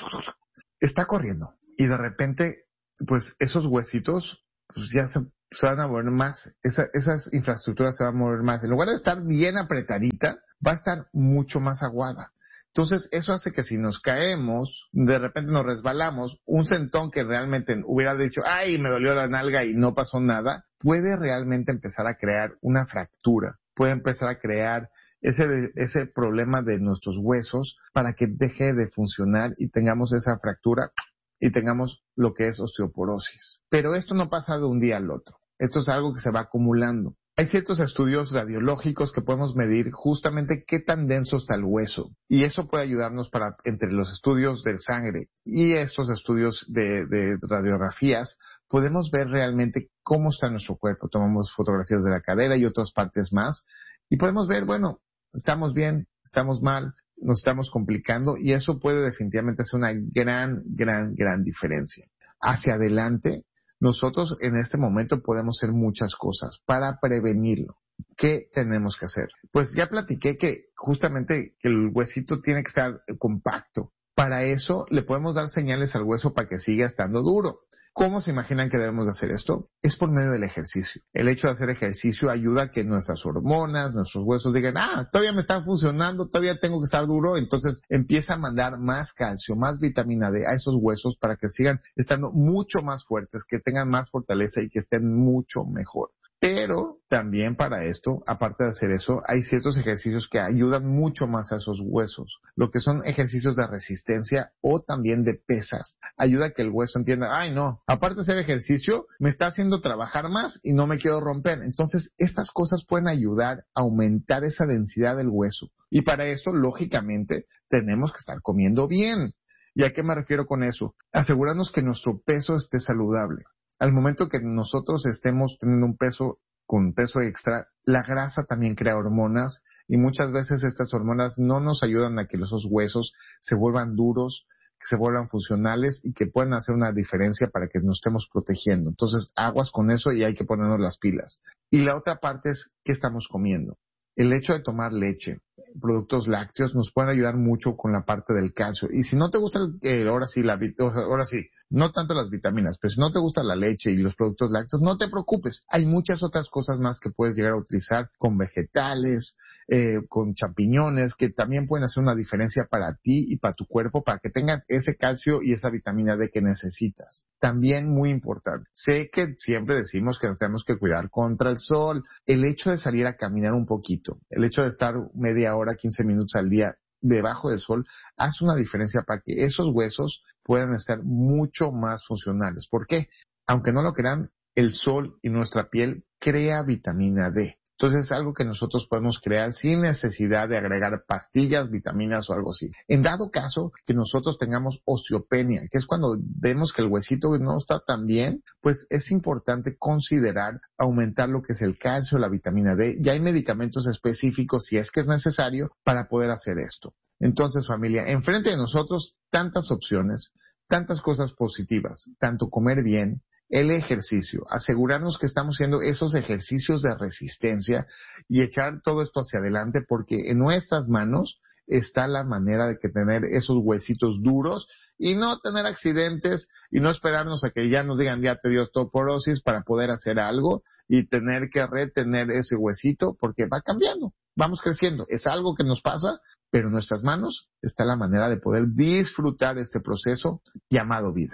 está corriendo y de repente, pues esos huesitos pues ya se, se van a mover más, esa, esas infraestructuras se van a mover más. En lugar de estar bien apretadita, va a estar mucho más aguada. Entonces, eso hace que si nos caemos, de repente nos resbalamos, un sentón que realmente hubiera dicho, ay, me dolió la nalga y no pasó nada, puede realmente empezar a crear una fractura, puede empezar a crear ese, ese problema de nuestros huesos para que deje de funcionar y tengamos esa fractura y tengamos lo que es osteoporosis. Pero esto no pasa de un día al otro, esto es algo que se va acumulando. Hay ciertos estudios radiológicos que podemos medir justamente qué tan denso está el hueso y eso puede ayudarnos para, entre los estudios de sangre y estos estudios de, de radiografías, podemos ver realmente cómo está nuestro cuerpo. Tomamos fotografías de la cadera y otras partes más y podemos ver, bueno, estamos bien, estamos mal, nos estamos complicando y eso puede definitivamente hacer una gran, gran, gran diferencia. Hacia adelante, nosotros en este momento podemos hacer muchas cosas para prevenirlo. ¿Qué tenemos que hacer? Pues ya platiqué que justamente el huesito tiene que estar compacto. Para eso le podemos dar señales al hueso para que siga estando duro. ¿Cómo se imaginan que debemos de hacer esto? Es por medio del ejercicio. El hecho de hacer ejercicio ayuda a que nuestras hormonas, nuestros huesos digan, ah, todavía me están funcionando, todavía tengo que estar duro. Entonces empieza a mandar más calcio, más vitamina D a esos huesos para que sigan estando mucho más fuertes, que tengan más fortaleza y que estén mucho mejor. Pero también para esto, aparte de hacer eso, hay ciertos ejercicios que ayudan mucho más a esos huesos. Lo que son ejercicios de resistencia o también de pesas. Ayuda a que el hueso entienda, ay no, aparte de hacer ejercicio, me está haciendo trabajar más y no me quiero romper. Entonces, estas cosas pueden ayudar a aumentar esa densidad del hueso. Y para eso, lógicamente, tenemos que estar comiendo bien. ¿Y a qué me refiero con eso? Asegurarnos que nuestro peso esté saludable. Al momento que nosotros estemos teniendo un peso con peso extra, la grasa también crea hormonas y muchas veces estas hormonas no nos ayudan a que esos huesos se vuelvan duros, que se vuelvan funcionales y que puedan hacer una diferencia para que nos estemos protegiendo. Entonces, aguas con eso y hay que ponernos las pilas. Y la otra parte es qué estamos comiendo. El hecho de tomar leche, productos lácteos, nos pueden ayudar mucho con la parte del calcio. Y si no te gusta, el, eh, ahora sí, la, ahora sí, no tanto las vitaminas, pero si no te gusta la leche y los productos lácteos, no te preocupes. Hay muchas otras cosas más que puedes llegar a utilizar con vegetales, eh, con champiñones, que también pueden hacer una diferencia para ti y para tu cuerpo, para que tengas ese calcio y esa vitamina D que necesitas. También muy importante. Sé que siempre decimos que nos tenemos que cuidar contra el sol. El hecho de salir a caminar un poquito, el hecho de estar media hora, quince minutos al día debajo del sol, hace una diferencia para que esos huesos puedan estar mucho más funcionales. ¿Por qué? Aunque no lo crean, el sol y nuestra piel crea vitamina D. Entonces es algo que nosotros podemos crear sin necesidad de agregar pastillas, vitaminas o algo así. En dado caso que nosotros tengamos osteopenia, que es cuando vemos que el huesito no está tan bien, pues es importante considerar aumentar lo que es el calcio, la vitamina D. Y hay medicamentos específicos, si es que es necesario, para poder hacer esto. Entonces, familia, enfrente de nosotros tantas opciones, tantas cosas positivas, tanto comer bien, el ejercicio, asegurarnos que estamos haciendo esos ejercicios de resistencia y echar todo esto hacia adelante porque en nuestras manos está la manera de que tener esos huesitos duros y no tener accidentes y no esperarnos a que ya nos digan ya te dio osteoporosis para poder hacer algo y tener que retener ese huesito porque va cambiando, vamos creciendo, es algo que nos pasa, pero en nuestras manos está la manera de poder disfrutar este proceso llamado vida.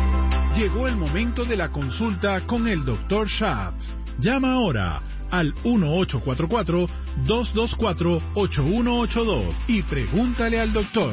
Llegó el momento de la consulta con el doctor Shaps. Llama ahora al uno ocho cuatro cuatro, dos dos cuatro, ocho uno ocho dos y pregúntale al doctor.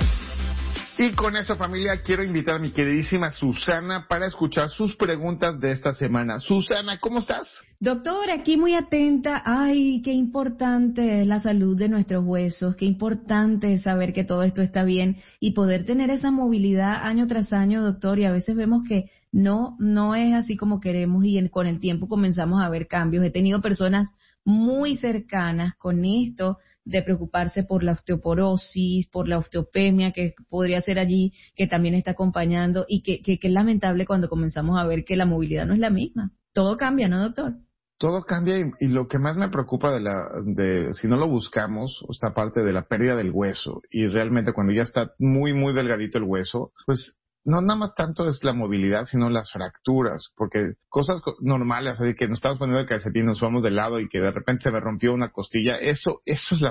Y con esto, familia, quiero invitar a mi queridísima Susana para escuchar sus preguntas de esta semana. Susana, ¿cómo estás? Doctor, aquí muy atenta. Ay, qué importante es la salud de nuestros huesos, qué importante es saber que todo esto está bien y poder tener esa movilidad año tras año, doctor, y a veces vemos que no, no es así como queremos y en, con el tiempo comenzamos a ver cambios. He tenido personas muy cercanas con esto de preocuparse por la osteoporosis, por la osteopenia que podría ser allí, que también está acompañando y que, que, que es lamentable cuando comenzamos a ver que la movilidad no es la misma. Todo cambia, ¿no, doctor? Todo cambia y, y lo que más me preocupa de la, de, si no lo buscamos, esta parte de la pérdida del hueso y realmente cuando ya está muy, muy delgadito el hueso, pues no nada más tanto es la movilidad, sino las fracturas, porque cosas normales, así que nos estamos poniendo el calcetín, nos vamos de lado y que de repente se me rompió una costilla, eso, eso es la